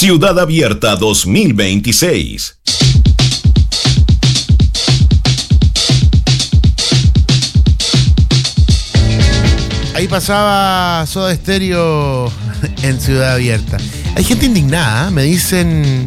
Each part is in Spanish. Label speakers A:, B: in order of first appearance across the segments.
A: Ciudad Abierta 2026.
B: Ahí pasaba Soda Stereo en Ciudad Abierta. Hay gente indignada, ¿eh? Me dicen...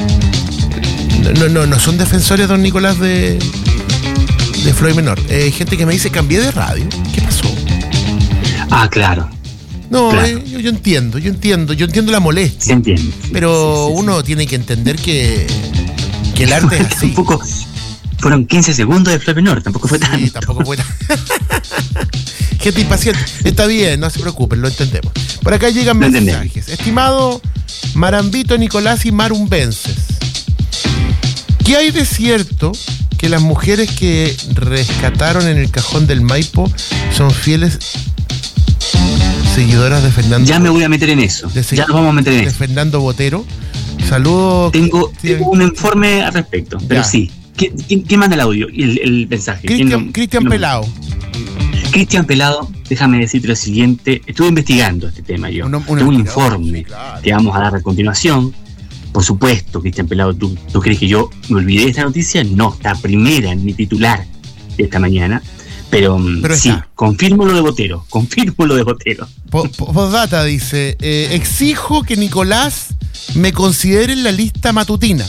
B: No son defensores, don Nicolás, de Floyd Menor. Gente que me dice, cambié de radio. ¿Qué pasó?
C: Ah, claro.
B: No,
C: claro.
B: Yo entiendo la molestia.
C: Se entiende.
B: Pero sí. Uno tiene que entender que el arte es así.
C: Tampoco fueron 15 segundos de Floyd Menor, tampoco fue tanto.
B: Sí, tampoco fue tanto. Gente impaciente. Está bien, no se preocupen, lo entendemos. Por acá llegan mensajes. Estimado Marambito, Nicolás y Marumbenses, ¿qué hay de cierto que las mujeres que rescataron en el cajón del Maipo son fieles seguidoras de Fernando?
C: Ya me voy a meter en eso. Ya nos vamos a meter en eso.
B: De Fernando Botero. Saludos.
C: Tengo un informe al respecto, pero ya. Sí. ¿Quién manda el audio y el mensaje?
B: Cristian Pelado.
C: Cristian Pelado, déjame decirte lo siguiente. Estuve investigando este tema yo. Un informe que vamos a dar a continuación. Por supuesto, Cristian Pelado, ¿tú crees que yo me olvidé de esta noticia? No, está primera en mi titular de esta mañana. Pero sí, confirmo lo de Botero.
B: Postdata dice, exijo que Nicolás me considere en la lista matutina.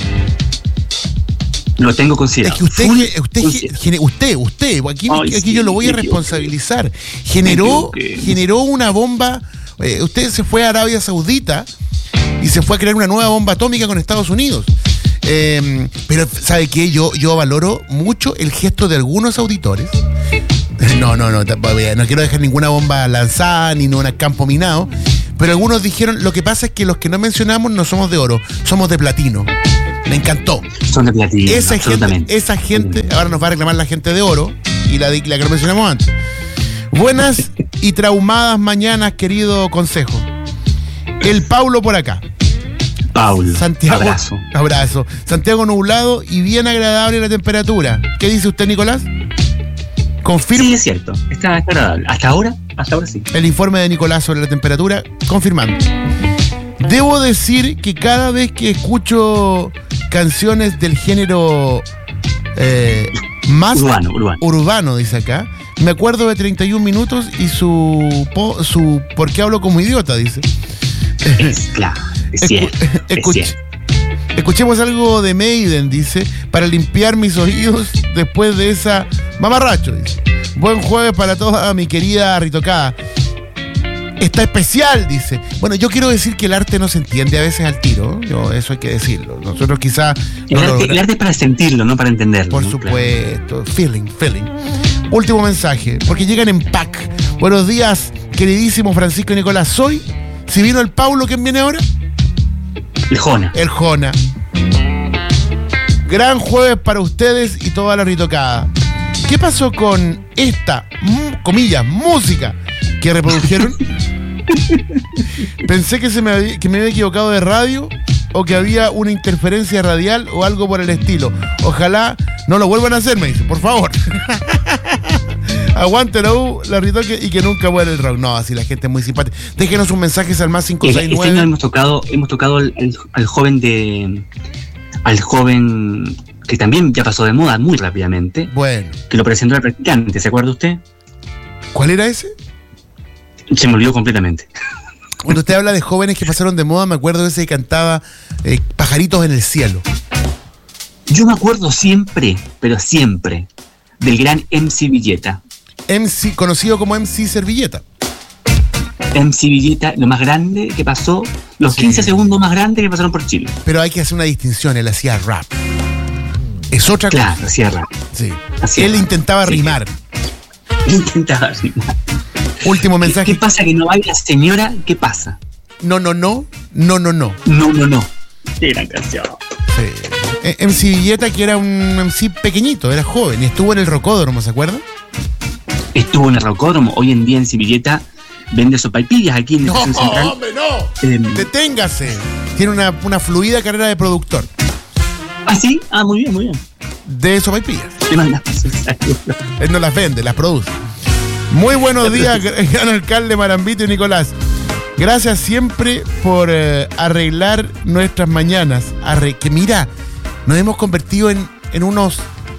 C: Lo tengo considerado.
B: Es que usted, aquí yo lo voy a responsabilizar. Generó una bomba. Usted se fue a Arabia Saudita y se fue a crear una nueva bomba atómica con Estados Unidos. Pero, ¿sabe qué? Yo valoro mucho el gesto de algunos auditores. No quiero dejar ninguna bomba lanzada ni un campo minado. Pero algunos dijeron, lo que pasa es que los que no mencionamos no somos de oro, somos de platino. Me encantó.
C: Son de platino,
B: esa gente, ahora nos va a reclamar la gente de oro y la que lo mencionamos antes. Buenas y traumadas mañanas, querido consejo. El Paulo por acá.
C: Paulo,
B: Santiago, abrazo. Santiago nublado y bien agradable la temperatura. ¿Qué dice usted, Nicolás? ¿Confirma?
C: Sí, es cierto. Está agradable. Hasta ahora sí.
B: El informe de Nicolás sobre la temperatura, confirmando. Debo decir que cada vez que escucho canciones del género más urbano, dice acá, me acuerdo de 31 minutos y su ¿por qué hablo como idiota? Dice.
C: Claro, es cierto.
B: Escuchemos algo de Maiden, dice, para limpiar mis oídos después de esa mamarracho, dice. Buen jueves para toda mi querida Ritocada. Está especial, dice. Bueno, yo quiero decir que el arte no se entiende a veces al tiro. Eso hay que decirlo. Nosotros quizás...
C: El arte es para sentirlo, no para entenderlo.
B: Por supuesto. Claro. Feeling. Último mensaje, porque llegan en pack. Buenos días, queridísimo Francisco y Nicolás. Si vino el Paulo, ¿quién viene ahora?
C: El Jona.
B: Gran jueves para ustedes y toda la Ritocada. ¿Qué pasó con esta, comillas, música que reprodujeron? Pensé que me había equivocado de radio o que había una interferencia radial o algo por el estilo. Ojalá no lo vuelvan a hacer, me dice, por favor. Aguante la Ritoque y que nunca muera el rock. No, así la gente es muy simpática. Déjenos sus mensajes al más 569.
C: Este año hemos tocado al joven que también ya pasó de moda muy rápidamente.
B: Bueno.
C: Que lo presentó el practicante, ¿se acuerda usted?
B: ¿Cuál era ese?
C: Se me olvidó completamente.
B: Cuando usted habla de jóvenes que pasaron de moda, me acuerdo de ese que cantaba Pajaritos en el Cielo.
C: Yo me acuerdo siempre, pero siempre, del gran MC Villeta.
B: Conocido como MC Servilleta.
C: MC Villeta, lo más grande que pasó, los 15 segundos más grandes que pasaron por Chile.
B: Pero hay que hacer una distinción, él hacía rap. Es otra cosa.
C: Claro, hacía rap.
B: Sí. Él intentaba rimar. Último mensaje.
C: ¿Qué pasa que no baila, señora? ¿Qué pasa?
B: No.
C: No. Qué gran canción.
B: Sí. MC Villeta, que era un MC pequeñito, era joven y estuvo en el Rocódromo, ¿se acuerdan?
C: Estuvo en el Rocódromo. Hoy en día MC Villeta vende sopaipillas aquí en la Estación Central.
B: ¡No, hombre, no! ¡Deténgase! Tiene una fluida carrera de productor.
C: ¿Ah, sí? Ah, muy bien.
B: De sopaipillas. Él no las vende, las produce. Muy buenos días, gran alcalde Marambito y Nicolás. Gracias siempre por arreglar nuestras mañanas. Que mira, nos hemos convertido en unos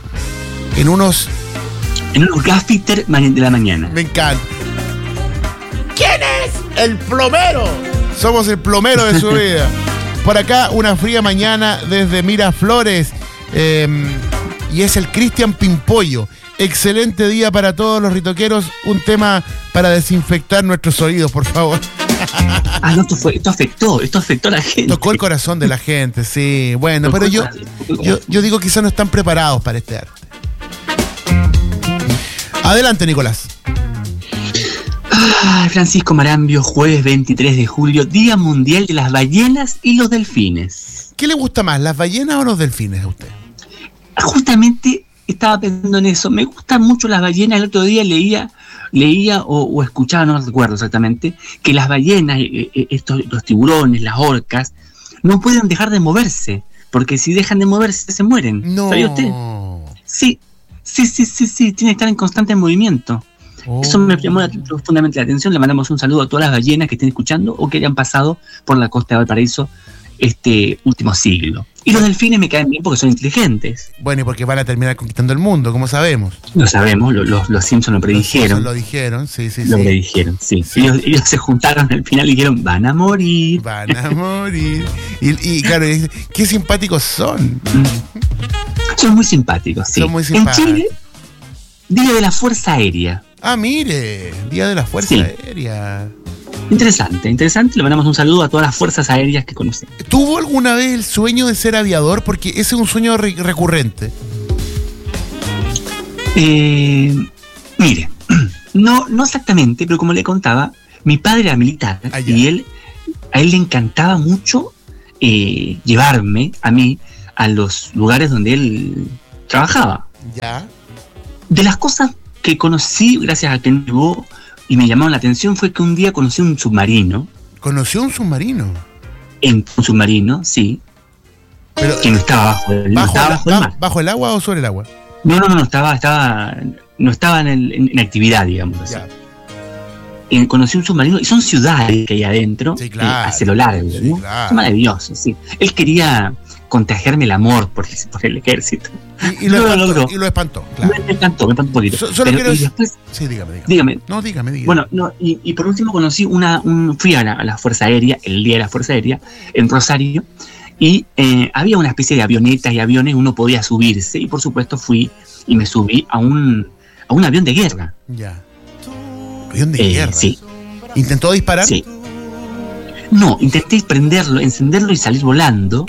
C: gaffiter de la mañana.
B: Me encanta. ¿Quién es el plomero? Somos el plomero de su vida. Por acá, una fría mañana desde Miraflores. Y es el Cristian Pimpollo. Excelente día para todos los ritoqueros. Un tema para desinfectar nuestros oídos, por favor.
C: No, esto afectó a la gente.
B: Tocó el corazón de la gente, sí. Bueno, pero yo digo que quizás no están preparados para este arte. Adelante, Nicolás.
C: Francisco Marambio, jueves 23 de julio, Día Mundial de las Ballenas y los Delfines.
B: ¿Qué le gusta más, las ballenas o los delfines a usted?
C: Justamente estaba pensando en eso. Me gustan mucho las ballenas. El otro día leía o escuchaba, no recuerdo exactamente, que las ballenas, los tiburones, las orcas, no pueden dejar de moverse, porque si dejan de moverse se mueren.
B: No.
C: ¿Sabía usted? Sí, tiene que estar en constante movimiento. Eso me llamó profundamente la atención. Le mandamos un saludo a todas las ballenas que estén escuchando o que hayan pasado por la costa de Valparaíso este último siglo. Y los delfines me caen bien porque son inteligentes.
B: Bueno, y porque van a terminar conquistando el mundo, como sabemos.
C: Lo sabemos, los Simpsons lo predijeron.
B: Lo dijeron, sí.
C: Lo predijeron, sí. Ellos se juntaron al final y dijeron, van a morir. Y
B: claro, qué simpáticos son.
C: Son muy simpáticos, sí.
B: Son muy simpáticos.
C: En Chile, Día de la Fuerza Aérea.
B: Mire, Día de la Fuerza Aérea.
C: Interesante. Le mandamos un saludo a todas las fuerzas aéreas que conocemos.
B: ¿Tuvo alguna vez el sueño de ser aviador? Porque ese es un sueño recurrente.
C: Mire, no exactamente, pero como le contaba, mi padre era militar y a él le encantaba mucho llevarme a mí a los lugares donde él trabajaba.
B: Ya.
C: De las cosas que conocí gracias a que me llevó y me llamaron la atención fue que un día conocí un submarino.
B: ¿Conoció un submarino?
C: Un submarino, sí.
B: Pero,
C: que no estaba bajo el mar.
B: ¿Bajo el agua o sobre el agua?
C: No estaba en actividad, digamos así. Conocí un submarino y son ciudades que hay adentro,
B: sí, claro,
C: hacia lo largo, ¿no?
B: Sí, claro.
C: Es maravilloso, sí. Él quería contagiarme el amor por el ejército.
B: Y lo espantó, claro.
C: Me espantó un poquito.
B: Solo quiero decir.
C: Después,
B: sí, dígame.
C: No,
B: dígame.
C: Bueno, y por último conocí fui a la Fuerza Aérea, el Día de la Fuerza Aérea, en Rosario, y había una especie de avionetas y aviones, uno podía subirse, y por supuesto fui y me subí a un avión de guerra.
B: Ya. ¿Avión de guerra?
C: Sí.
B: ¿Intentó disparar?
C: Sí. No, intenté prenderlo, encenderlo y salir volando.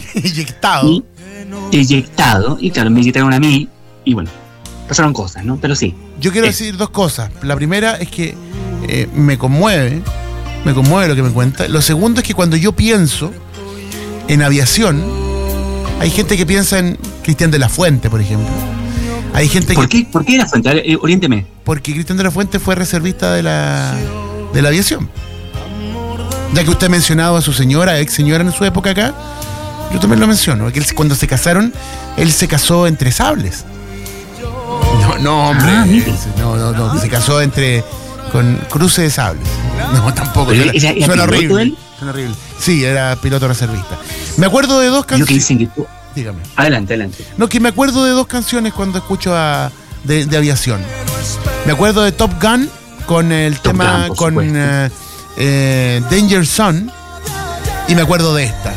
C: Eyectado, y claro, me eyectaron a mí, y bueno, pasaron cosas, ¿no? Pero sí.
B: Yo quiero decir dos cosas. La primera es que me conmueve lo que me cuenta. Lo segundo es que cuando yo pienso en aviación, hay gente que piensa en Cristian de la Fuente, por ejemplo. Hay gente
C: ¿Por qué de la Fuente? Oriénteme.
B: Porque Cristian de la Fuente fue reservista de la aviación. Ya que usted ha mencionado a su señora, ex señora en su época acá, yo también lo menciono. Que cuando se casaron, él se casó entre sables. No, hombre. No. Se casó con cruce de sables. No, tampoco. Suena horrible. Sí, era piloto reservista. Me acuerdo de dos canciones.
C: Que dicen que tú...
B: Dígame.
C: Adelante.
B: No, que me acuerdo de dos canciones cuando escucho de aviación. Me acuerdo de Top Gun con el tema con Danger Zone, y me acuerdo de esta.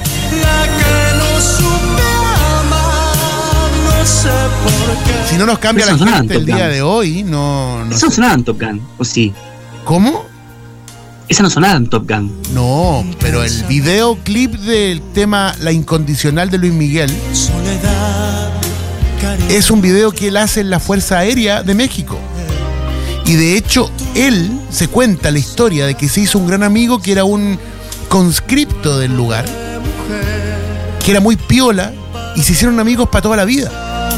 B: Si no nos cambia la gente el día de hoy, no
C: Esa no sonaba en Top Gun, ¿o sí?
B: ¿Cómo?
C: Esa no sonaba en Top Gun.
B: No, pero el videoclip del tema La Incondicional de Luis Miguel es un video que él hace en la Fuerza Aérea de México. Y de hecho, él se cuenta la historia de que se hizo un gran amigo que era un conscripto del lugar, que era muy piola, y se hicieron amigos para toda la vida.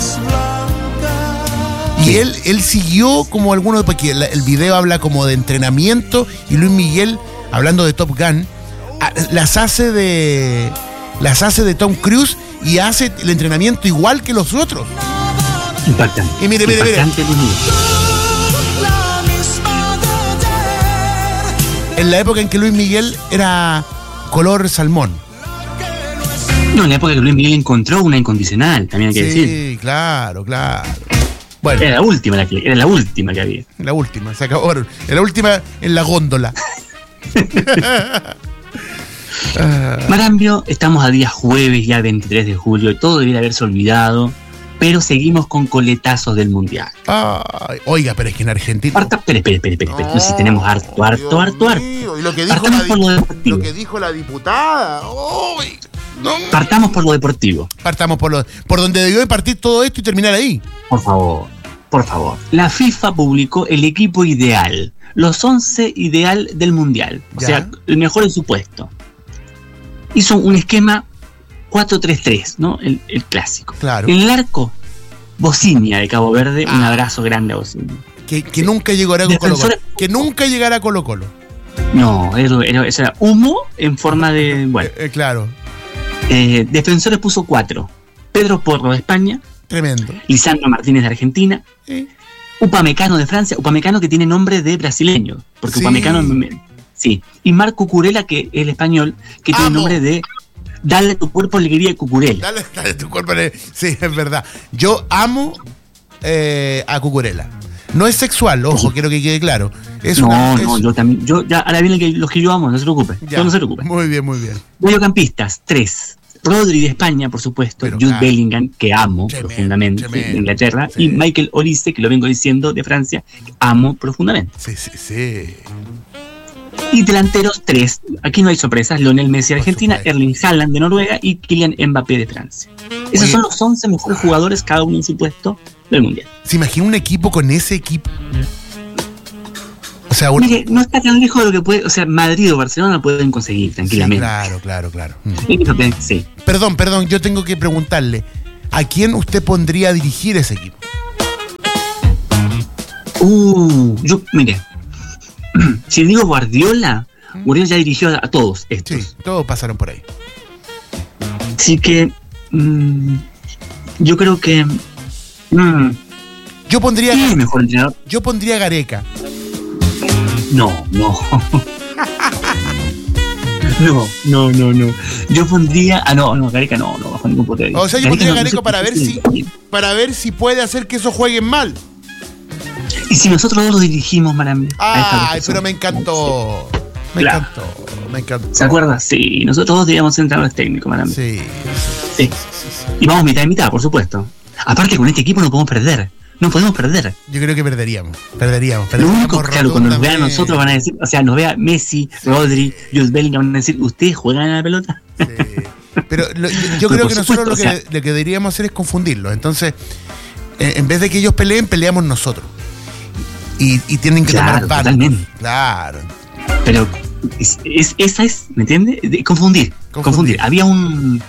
B: Y él siguió como algunos, porque el video habla como de entrenamiento, y Luis Miguel, hablando de Top Gun, las hace de Tom Cruise y hace el entrenamiento igual que los otros.
C: Impactante.
B: Y mire. En la época en que Luis Miguel era color salmón.
C: No, en la época que Luis Miguel encontró una incondicional, también hay que decir.
B: Sí, claro. Bueno.
C: Era la última que había.
B: La última, se acabó. Era la última en la góndola.
C: Marambio, estamos a día jueves, ya 23 de julio, y todo debería haberse olvidado, pero seguimos con coletazos del Mundial.
B: Ay, oiga, pero es que en Argentina...
C: Espere. No, si tenemos harto.
B: Y lo que dijo la diputada. ¡Uy! No.
C: Partamos por lo deportivo.
B: Partamos por donde debió de partir todo esto y terminar ahí.
C: Por favor. La FIFA publicó el equipo ideal, los 11 ideal del Mundial. O sea, el mejor en su puesto. Hizo un esquema 4-3-3, ¿no? El clásico.
B: Claro.
C: En el arco, Bocinia de Cabo Verde. Un abrazo grande a Bocinia.
B: Que nunca llegará con Colo-Colo. Que nunca llegará a Colo-Colo.
C: No, eso era humo en forma de... Bueno.
B: Claro.
C: Defensores puso 4. Pedro Porro de España.
B: Tremendo.
C: Lisandro Martínez de Argentina. Upamecano de Francia. Upamecano que tiene nombre de brasileño. Porque Upamecano... Sí. Y Marco Cucurella, que es el español, que tiene nombre de Dale tu cuerpo alegría y Cucurella.
B: Dale tu cuerpo alegría. Sí, es verdad. Yo amo a Cucurella. No es sexual, ojo, quiero que quede claro.
C: Yo también. Ahora vienen los que yo amo, no se preocupe. No se preocupe.
B: Muy bien.
C: Mediocampistas, 3. Rodri de España, por supuesto. Jude Bellingham, que amo profundamente, de Inglaterra. Sí. Y Michael Olise, que lo vengo diciendo, de Francia, que amo profundamente.
B: Sí.
C: Y delanteros 3, aquí no hay sorpresas, Lionel Messi de Argentina, Erling Haaland de Noruega y Kylian Mbappé de Francia. Esos son los 11 mejores jugadores, cada uno en su puesto del Mundial.
B: ¿Se imagina un equipo con ese equipo? O sea,
C: mire, no está tan lejos de lo que puede, o sea, Madrid o Barcelona pueden conseguir tranquilamente.
B: Sí, claro.
C: Sí.
B: Perdón, yo tengo que preguntarle, ¿a quién usted pondría a dirigir ese equipo?
C: Mire, si digo Guardiola ya dirigió a todos estos.
B: Sí, todos pasaron por ahí.
C: Así que yo creo que
B: yo pondría
C: ¿quién es el mejor entrenador?
B: Yo pondría Gareca.
C: No. No. Yo pondría Gareca no, bajo ningún punto de vista.
B: O sea, yo pondría Gareca para ver si puede hacer que esos jueguen mal.
C: Y si nosotros dos lo dirigimos, Marambio.
B: Ay, pero me encantó. Me encantó.
C: ¿Se acuerda? Sí, nosotros dos deberíamos ser entrenadores técnicos, Marambio.
B: Sí.
C: Y vamos mitad y mitad, por supuesto. Aparte, con este equipo no podemos perder. No podemos perder.
B: Yo creo que perderíamos.
C: Lo único, claro, cuando nos vean a nosotros van a decir, o sea, nos vea Messi, Rodri, Jude Bellingham, van a decir, ¿ustedes juegan a la pelota?
B: Sí. Pero yo creo que nosotros lo que deberíamos hacer es confundirlos. Entonces, en vez de que ellos peleen, peleamos nosotros. Y tienen que tomar parte.
C: Totalmente.
B: Claro.
C: Pero esa es, ¿me entiendes? Confundir. Había un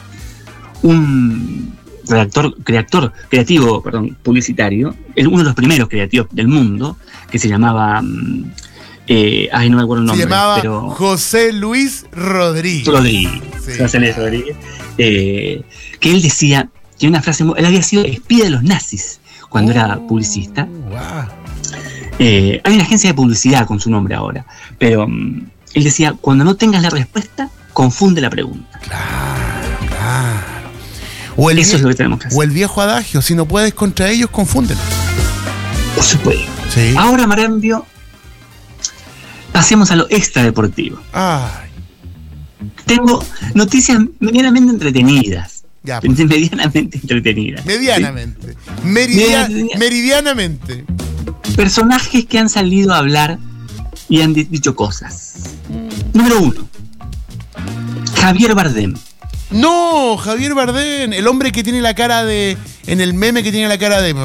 C: creativo publicitario, uno de los primeros creativos del mundo, que se llamaba no me acuerdo el nombre.
B: Se llamaba José Luis Rodríguez.
C: José Luis Rodríguez. Que él decía, tiene una frase, él había sido espía de los nazis cuando era publicista.
B: Wow.
C: Hay una agencia de publicidad con su nombre ahora, pero él decía, cuando no tengas la respuesta, confunde la pregunta.
B: Claro.
C: Eso es lo que tenemos que hacer.
B: O el viejo adagio, si no puedes contra ellos, confúndelos.
C: Por supuesto.
B: Sí.
C: Ahora, Marambio, pasemos a lo extradeportivo.
B: Ay.
C: Tengo noticias medianamente entretenidas.
B: Ya, pues.
C: Medianamente entretenidas.
B: Medianamente.
C: ¿Sí?
B: Meridianamente.
C: Personajes que han salido a hablar y han dicho cosas. Número 1. Javier Bardem.
B: No, Javier Bardem, el hombre que tiene la cara de... En el meme que tiene la cara de...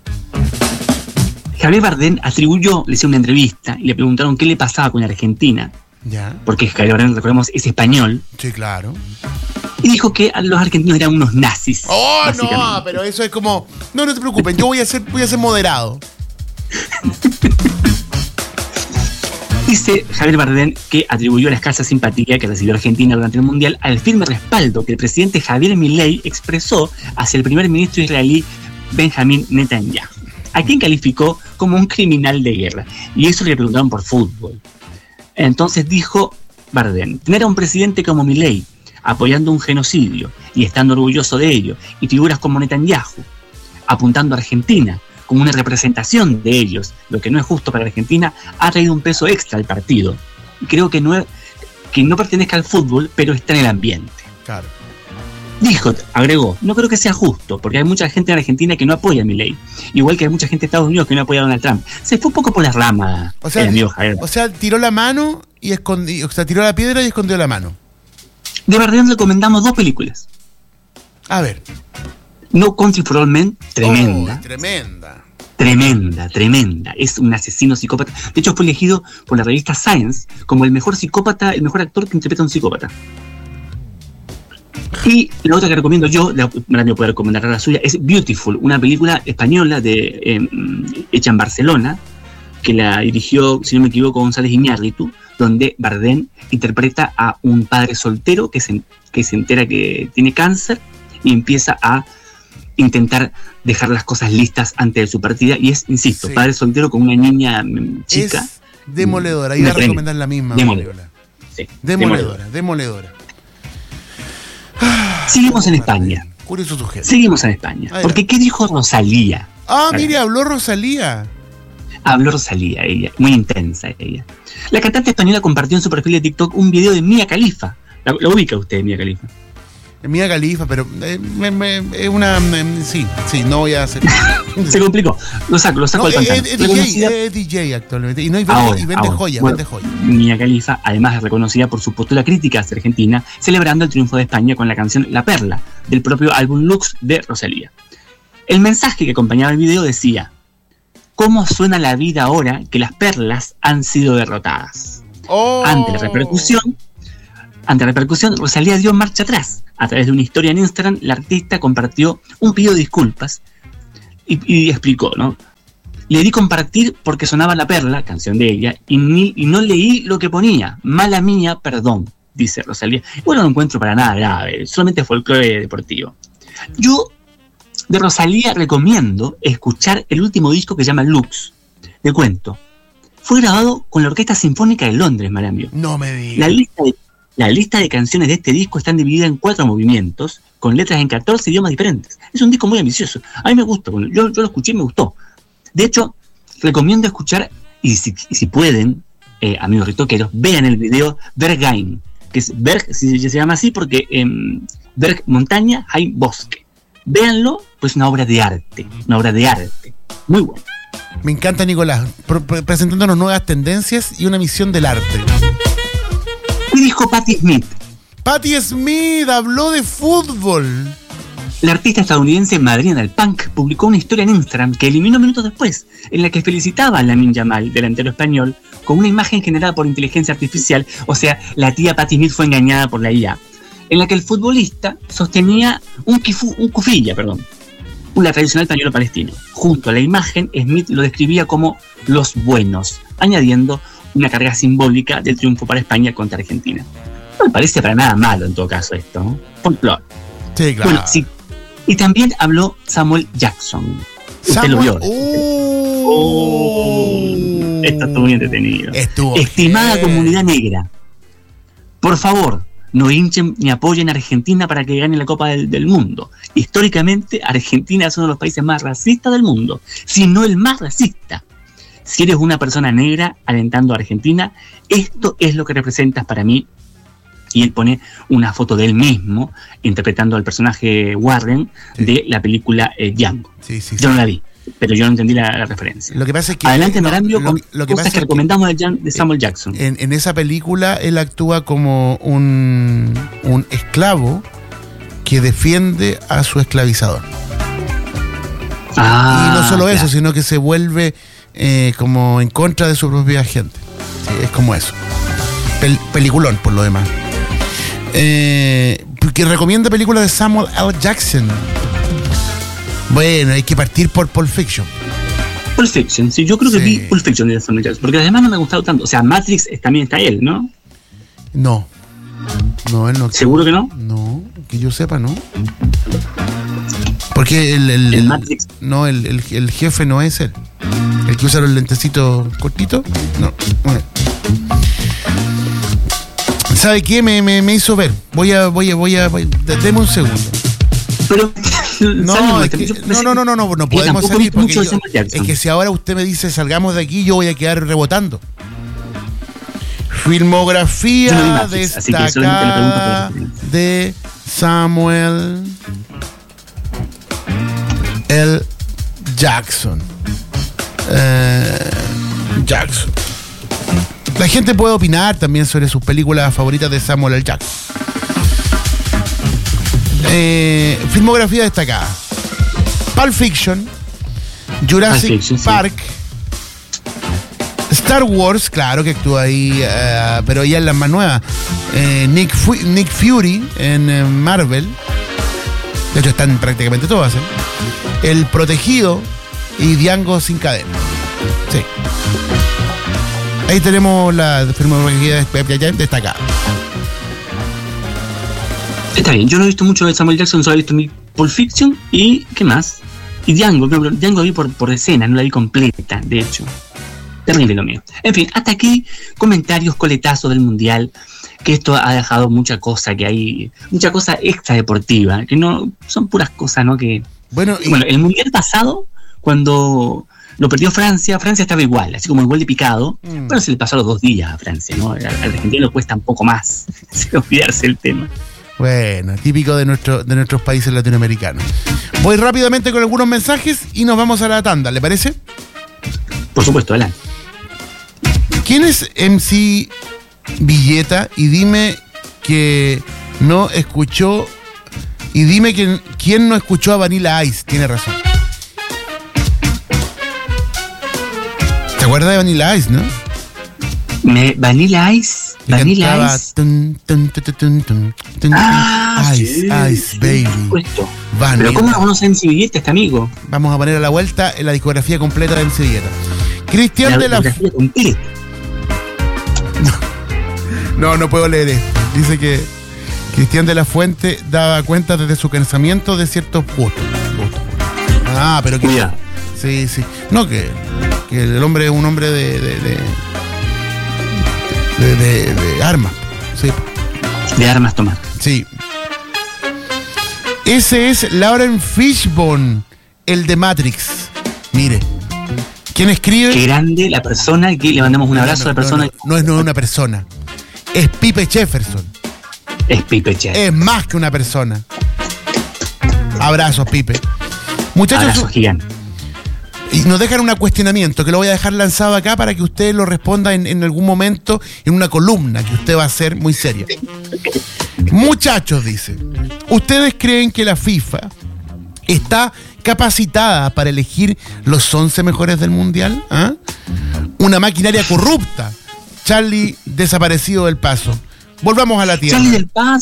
C: Javier Bardem atribuyó, le hicieron una entrevista y le preguntaron qué le pasaba con Argentina.
B: Ya.
C: Porque Javier Bardem, recordemos, es español.
B: Sí, claro.
C: Y dijo que los argentinos eran unos nazis.
B: Oh, no, pero eso es como... No te preocupes, yo voy a ser moderado.
C: Dice Javier Bardem que atribuyó la escasa simpatía que recibió Argentina durante el Mundial al firme respaldo que el presidente Javier Milei expresó hacia el primer ministro israelí Benjamín Netanyahu, a quien calificó como un criminal de guerra. Y eso le preguntaron por fútbol. Entonces dijo Bardem, tener a un presidente como Milei apoyando un genocidio y estando orgulloso de ello, y figuras como Netanyahu apuntando a Argentina como una representación de ellos, lo que no es justo para Argentina, ha traído un peso extra al partido. Y creo que no pertenezca al fútbol, pero está en el ambiente.
B: Claro.
C: Dijo, agregó, no creo que sea justo, porque hay mucha gente en Argentina que no apoya a Milei, igual que hay mucha gente en Estados Unidos que no apoya a Donald Trump. Se fue un poco por las ramas, amigo Javier.
B: O sea, tiró la mano y escondió, o sea, tiró la piedra y escondió la mano.
C: De Bardem recomendamos 2 películas.
B: A ver.
C: No Country for Old Men, tremenda. Tremenda. Es un asesino psicópata. De hecho, fue elegido por la revista Science como el mejor psicópata, el mejor actor que interpreta a un psicópata. Y la otra que recomiendo yo, la voy a recomendar la suya, es Beautiful, una película española hecha en Barcelona, que la dirigió, si no me equivoco, González Iñárritu, donde Bardem interpreta a un padre soltero que se entera que tiene cáncer y empieza a intentar dejar las cosas listas antes de su partida, y es, insisto, padre soltero con una niña chica.
B: Es demoledora, iba a recomendar la misma.
C: Demoledora. Sí,
B: demoledora.
C: Seguimos en España.
B: Curioso sujeto.
C: Seguimos en España. Porque ¿qué dijo Rosalía?
B: Mire, habló Rosalía.
C: Habló Rosalía, ella, muy intensa ella. La cantante española compartió en su perfil de TikTok un video de Mia Khalifa. ¿Lo ubica usted, Mia Khalifa?
B: Mia Khalifa, pero es una... sí, no voy a hacer...
C: Se complicó. Lo saco al pantano.
B: Es DJ actualmente. Y vende joyas.
C: Mia Khalifa, además, es reconocida por su postura crítica hacia Argentina, celebrando el triunfo de España con la canción La Perla, del propio álbum Lux de Rosalía. El mensaje que acompañaba el video decía: ¿cómo suena la vida ahora que las perlas han sido derrotadas? Ante la repercusión, Rosalía dio marcha atrás. A través de una historia en Instagram, la artista compartió un pedido de disculpas y explicó, ¿no? Le di compartir porque sonaba La Perla, canción de ella, y no leí lo que ponía. Mala mía, perdón, dice Rosalía. Bueno, no encuentro para nada grave, solamente folclore deportivo. Yo de Rosalía recomiendo escuchar el último disco que se llama Lux. Te cuento. Fue grabado con la Orquesta Sinfónica de Londres, Marambio.
B: No me digas.
C: La lista de canciones de este disco están divididas en 4 movimientos, con letras en 14 idiomas diferentes. Es un disco muy ambicioso. A mí me gusta. Yo lo escuché y me gustó. De hecho, recomiendo escuchar, y si pueden, amigos ritoqueros, vean el video Berghain, que es Berg, se llama así porque Berg, montaña, Hain, bosque. Véanlo, pues una obra de arte. Muy buena.
B: Me encanta, Nicolás, presentándonos nuevas tendencias y una misión del arte.
C: ¿Qué dijo Patti Smith?
B: Patti Smith habló de fútbol.
C: La artista estadounidense madrina del punk publicó una historia en Instagram que eliminó minutos después, en la que felicitaba a Lamine Yamal, delantero español, con una imagen generada por inteligencia artificial. O sea, la tía Patti Smith fue engañada por la IA, en la que el futbolista sostenía un kufilla, un tradicional pañuelo palestino. Junto a la imagen, Smith lo describía como los buenos, añadiendo una carga simbólica del triunfo para España contra Argentina. No me parece para nada malo en todo caso esto, ¿no? Folclore.
B: Sí, claro.
C: Bueno, sí. Y también habló Samuel Jackson. Usted lo vio. Esto estuvo muy entretenido. Estimada comunidad negra, por favor, no hinchen ni apoyen a Argentina para que gane la Copa del Mundo. Históricamente, Argentina es uno de los países más racistas del mundo, si no el más racista. Si eres una persona negra alentando a Argentina, esto es lo que representas para mí. Y él pone una foto de él mismo interpretando al personaje Warren de la película Django. Yo no la vi, pero yo no entendí la referencia.
B: Lo que pasa es que
C: adelante, Marambio, con cosas que recomendamos de Samuel Jackson.
B: En esa película él actúa como un esclavo que defiende a su esclavizador. Y no solo eso, sino que se vuelve como en contra de su propia gente. Sí, es como eso. Peliculón, por lo demás. Que recomienda películas de Samuel L. Jackson. Bueno, hay que partir por Pulp Fiction.
C: Pulp Fiction, sí, yo creo que vi Pulp Fiction de Samuel Jackson, porque además no me ha gustado tanto. O sea, Matrix también está él, ¿no?
B: No, él no.
C: ¿Seguro que no?
B: No, que yo sepa, ¿no? Porque el
C: Matrix.
B: No, el jefe no es él. El que usa los lentecitos cortitos, no. ¿Sabe qué? Me hizo ver. Voy a deme un segundo.
C: Pero
B: no podemos salir porque es que si ahora usted me dice salgamos de aquí, yo voy a quedar rebotando. Filmografía destacada de Samuel L. Jackson. La gente puede opinar también sobre sus películas favoritas de Samuel L. Jackson. Filmografía destacada: Pulp Fiction, Jurassic Park, Star Wars, claro que actúa ahí, pero ya en las más nuevas. Nick Fury en Marvel. De hecho están prácticamente todas, El Protegido y Django sin cadena. Sí. Ahí tenemos la filmografía destacada.
C: Está bien, yo no he visto mucho de Samuel Jackson, solo he visto mi Pulp Fiction y ¿qué más? Y Django vi por escena, no la vi completa, de hecho. Terrible lo mío. En fin, hasta aquí comentarios, coletazos del Mundial, que esto ha dejado mucha cosa extra deportiva, que no son puras cosas, ¿no? Que bueno, el Mundial pasado, cuando lo perdió Francia estaba igual, así como igual de picado, pero se le pasó los 2 días a Francia, ¿no? Al argentino le cuesta un poco más olvidarse el tema.
B: Bueno, típico de nuestros países latinoamericanos. Voy rápidamente con algunos mensajes y nos vamos a la tanda, ¿le parece?
C: Por supuesto, adelante.
B: ¿Quién es MC Villeta? Y dime que no escuchó. Y dime quién no escuchó a Vanilla Ice. Tiene razón. ¿Te acuerdas de Vanilla Ice, no?
C: Vanilla Ice. Vanilla Ice.
B: Ice, baby.
C: Pero ¿cómo no conoce a MC Villeta, este amigo?
B: Vamos a poner a la vuelta en la discografía completa de MC Villeta. Cristian de la Fuente. No puedo leer esto. Dice que Cristian de la Fuente daba cuenta desde su pensamiento de ciertos gustos. Ah, pero que.
C: Cuidado.
B: Sí. No, que el hombre es un hombre de armas. Sí.
C: De armas tomar.
B: Sí. Ese es Lauren Fishburne, el de Matrix. Mire. ¿Quién escribe?
C: Qué grande la persona, que le mandamos un abrazo a la persona.
B: No es una persona. Es Pipe Jefferson.
C: Es Pipe Jefferson.
B: Es más que una persona. Abrazos, Pipe. Muchachos.
C: Abrazo gigante.
B: Y nos dejan un cuestionamiento que lo voy a dejar lanzado acá para que usted lo responda en algún momento en una columna que usted va a hacer muy seria. Muchachos, dice, ¿ustedes creen que la FIFA está capacitada para elegir los 11 mejores del Mundial? ¿Ah? Una maquinaria corrupta. Charlie desaparecido del Paso. Volvamos a la tierra.
C: Charlie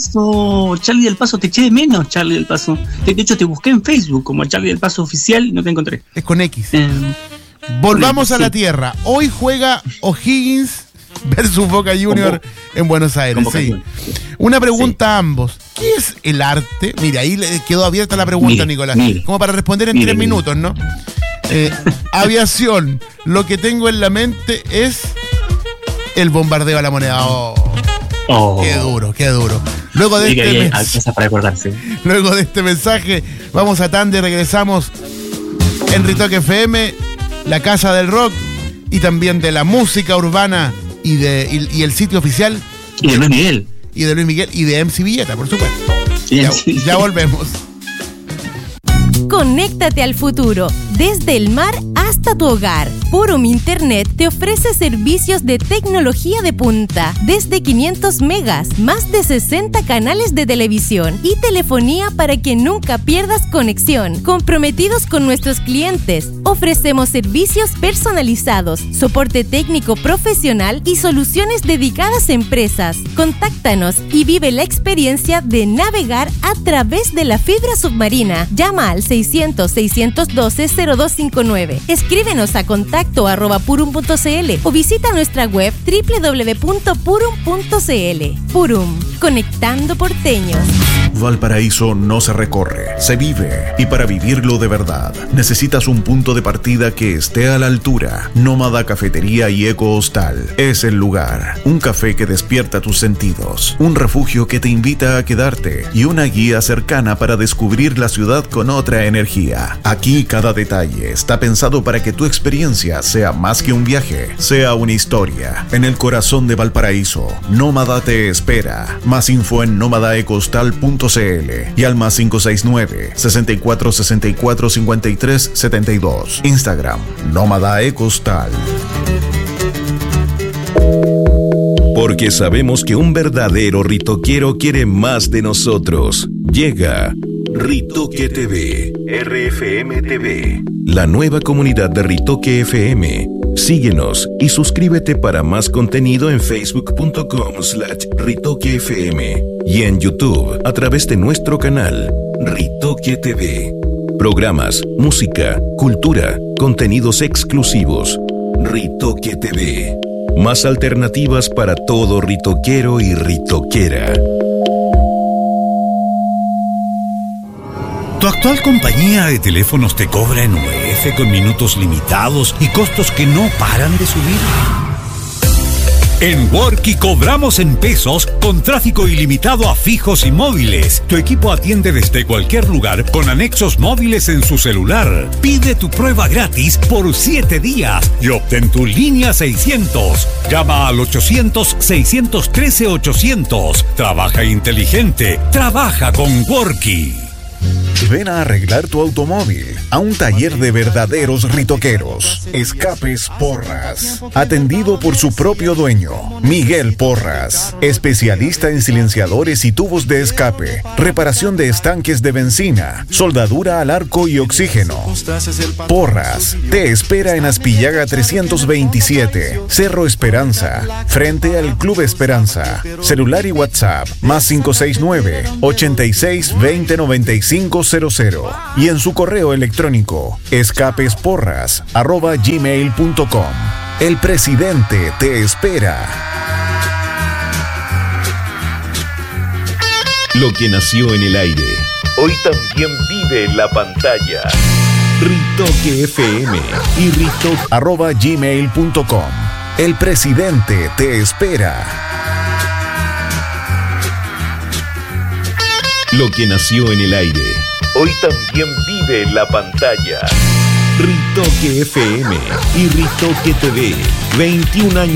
C: del Paso, te eché de menos, Charlie del Paso. De hecho, te busqué en Facebook como Charlie del Paso oficial y no te encontré.
B: Es con X. Volvamos a la tierra. Hoy juega O'Higgins versus Boca Junior en Buenos Aires. Sí. Una pregunta a ambos. ¿Qué es el arte? Mira, ahí le quedó abierta la pregunta, Nicolás. Como para responder en 3 minutos, ¿no? Aviación. Lo que tengo en la mente es el bombardeo a la moneda. Qué duro. Luego de este mensaje, vamos a Tande, regresamos en Ritoque FM, la casa del rock y también de la música urbana y el sitio oficial.
C: Y de Luis Miguel.
B: Y de MC Villeta, por supuesto. Ya volvemos.
D: Conéctate al futuro, desde el mar hasta tu hogar. Purum Internet te ofrece servicios de tecnología de punta, desde 500 megas, más de 60 canales de televisión y telefonía para que nunca pierdas conexión. Comprometidos con nuestros clientes, ofrecemos servicios personalizados, soporte técnico profesional y soluciones dedicadas a empresas. Contáctanos y vive la experiencia de navegar a través de la fibra submarina. Llama al 600-612-0259. Escríbenos a contacto@purum.cl o visita nuestra web www.purum.cl. Purum, conectando porteños.
A: Valparaíso no se recorre, se vive. Y para vivirlo de verdad, necesitas un punto de partida que esté a la altura. Nómada Cafetería y Eco Hostal es el lugar. Un café que despierta tus sentidos, un refugio que te invita a quedarte y una guía cercana para descubrir la ciudad con otra energía. Aquí cada detalle está pensado para que tu experiencia sea más que un viaje, sea una historia. En el corazón de Valparaíso, Nómada te espera. Más info en nómadaecostal.cl y al más 569-6464-5372. Instagram, Nómada Ecostal.
E: Porque sabemos que un verdadero ritoquero quiere más de nosotros. Llega Ritoque TV, RFM TV, la nueva comunidad de Ritoque FM. Síguenos y suscríbete para más contenido en facebook.com/ritoquefm y en YouTube a través de nuestro canal Ritoque TV. Programas, música, cultura, contenidos exclusivos. Ritoque TV. Más alternativas para todo ritoquero y ritoquera.
F: ¿Tu actual compañía de teléfonos te cobra en UF con minutos limitados y costos que no paran de subir? En Worky cobramos en pesos con tráfico ilimitado a fijos y móviles. Tu equipo atiende desde cualquier lugar con anexos móviles en su celular. Pide tu prueba gratis por 7 días y obtén tu línea 600. Llama al 800-613-800. Trabaja inteligente. Trabaja con Worky.
A: Ven a arreglar tu automóvil a un taller de verdaderos ritoqueros. Escapes Porras. Atendido por su propio dueño, Miguel Porras. Especialista en silenciadores y tubos de escape, reparación de estanques de benzina, soldadura al arco y oxígeno. Porras te espera en Aspillaga 327, Cerro Esperanza, frente al Club Esperanza. Celular y WhatsApp, más 569-86209500 y en su correo electrónico escapesporras@gmail.com. El presidente te espera.
E: Lo que nació en el aire, hoy también vive en la pantalla. Ritoque FM y
A: ritoque@gmail.com. El presidente te espera.
E: Lo que nació en el aire, hoy también vive en la pantalla. Ritoque FM y Ritoque TV, 21 años